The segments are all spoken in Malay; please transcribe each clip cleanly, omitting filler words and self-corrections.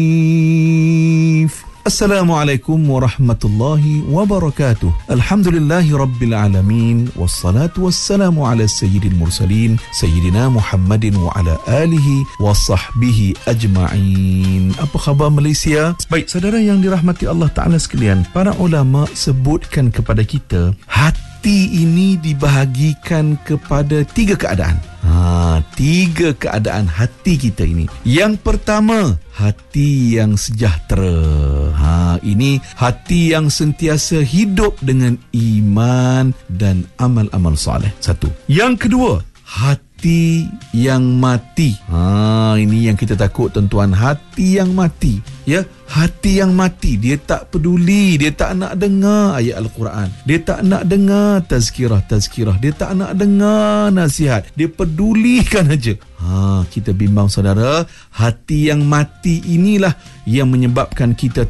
Assalamualaikum warahmatullahi wabarakatuh. Alhamdulillahi rabbil alamin. Wassalatu wassalamu ala sayyidil mursalin Sayyidina Muhammadin wa ala alihi wa sahbihi ajma'in. Apa khabar Malaysia? Baik, saudara yang dirahmati Allah Ta'ala sekalian, para ulama sebutkan kepada kita, hati ini dibahagikan kepada tiga keadaan. Tiga keadaan hati kita ini. Yang pertama, hati yang sejahtera. Ini hati yang sentiasa hidup dengan iman dan amal-amal soleh. Satu. Yang kedua, hati yang mati. Ini yang kita takut tuan-tuan, hati yang mati. Ya, hati yang mati, dia tak peduli, dia tak nak dengar ayat Al-Quran, dia tak nak dengar tazkirah, dia tak nak dengar nasihat, dia pedulikan aja. Kita bimbang saudara, hati yang mati inilah yang menyebabkan kita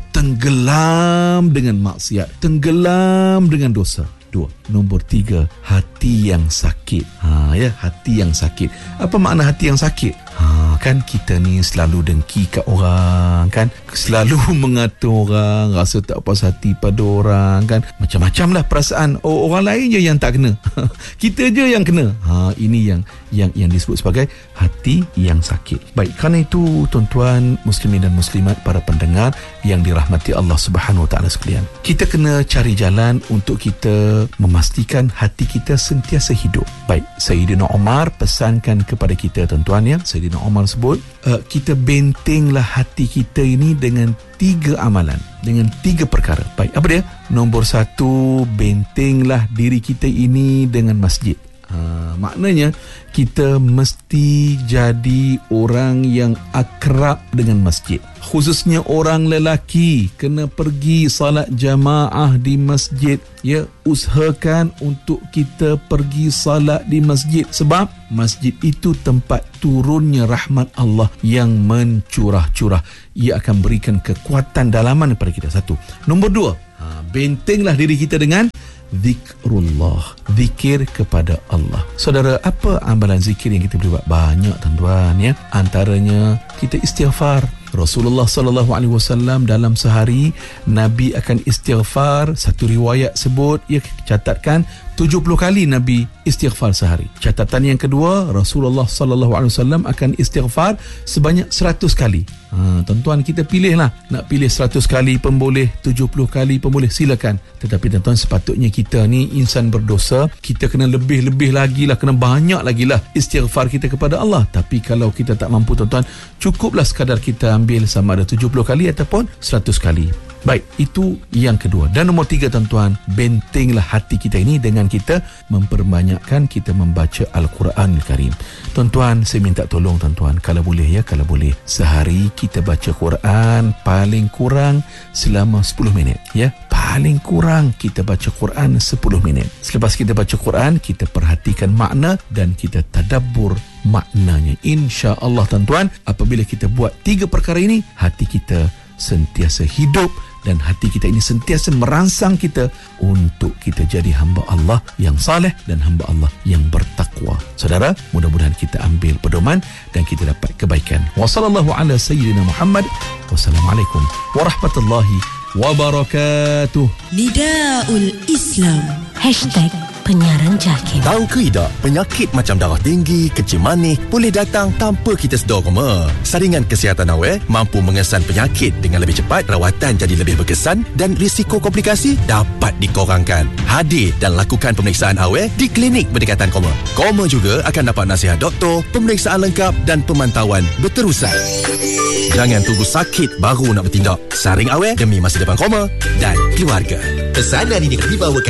tenggelam dengan maksiat, tenggelam dengan dosa. Dua. Nombor tiga, hati yang sakit. Hati yang sakit. Apa makna hati yang sakit? Kan kita ni selalu dengki kat orang, kan? Selalu mengata orang, rasa tak puas hati pada orang, kan? Macam-macam lah perasaan. Orang lain je yang tak kena. Kita je yang kena. Ini yang disebut sebagai hati yang sakit. Baik, kerana itu tuan-tuan muslimin dan muslimat, para pendengar yang dirahmati Allah Subhanahu Wa Taala sekalian, kita kena cari jalan untuk kita memastikan hati kita sentiasa hidup. Baik, Sayyidina Umar pesankan kepada kita tuan-tuan, ya. Sayyidina Umar sebut, kita bentenglah hati kita ini dengan tiga amalan, dengan tiga perkara. Baik, apa dia? Nombor satu, bentenglah diri kita ini dengan masjid. Maknanya kita mesti jadi orang yang akrab dengan masjid. Khususnya orang lelaki kena pergi salat jamaah di masjid. Ya, usahakan untuk kita pergi salat di masjid, sebab masjid itu tempat turunnya rahmat Allah yang mencurah-curah. Ia akan berikan kekuatan dalaman kepada kita. Satu. Nombor dua, bentenglah diri kita dengan zikrullah, zikir kepada Allah. Saudara, apa amalan zikir yang kita boleh buat? Banyak tuan-tuan, ya. Antaranya kita istighfar. Rasulullah sallallahu alaihi wasallam dalam sehari Nabi akan istighfar, satu riwayat sebut, ia catatkan 70 kali Nabi istighfar sehari. Catatan yang kedua, Rasulullah sallallahu alaihi wasallam akan istighfar sebanyak 100 kali. Tuan-tuan, kita pilihlah, nak pilih 100 kali pun boleh, 70 kali pun boleh, silakan. Tetapi tuan-tuan, sepatutnya kita ni insan berdosa, kita kena lebih-lebih lagi lah, kena banyak lagi lah istighfar kita kepada Allah. Tapi kalau kita tak mampu tuan-tuan, cukuplah sekadar kita ambil sama ada 70 kali ataupun 100 kali. Baik, itu yang kedua. Dan nombor tiga tuan-tuan, bentenglah hati kita ini dengan kita memperbanyakkan kita membaca Al-Quran Al-Karim. Tuan-tuan, saya minta tolong tuan-tuan, kalau boleh, ya, kalau boleh, sehari kita baca Quran paling kurang selama 10 minit, ya. Paling kurang kita baca Quran 10 minit. Selepas kita baca Quran, kita perhatikan makna dan kita tadabbur maknanya. Insya-Allah tuan-tuan, apabila kita buat tiga perkara ini, hati kita sentiasa hidup dan hati kita ini sentiasa merangsang kita untuk kita jadi hamba Allah yang saleh dan hamba Allah yang bertakwa. Saudara, mudah-mudahan kita ambil pedoman dan kita dapat kebaikan. Wassallallahu ala sayyidina Muhammad. Wassalamualaikum warahmatullahi wabarakatuh. Nidaul Islam #penyiaran jahil. Tahu ke tidak, penyakit macam darah tinggi, kencing manis boleh datang tanpa kita sedar koma. Saringan kesihatan awal mampu mengesan penyakit dengan lebih cepat, rawatan jadi lebih berkesan dan risiko komplikasi dapat dikurangkan. Hadir dan lakukan pemeriksaan awal di klinik berdekatan koma. Koma juga akan dapat nasihat doktor, pemeriksaan lengkap dan pemantauan berterusan. Jangan tunggu sakit baru nak bertindak. Saring awal demi masa depan koma dan keluarga. Pesanan ini dibawakan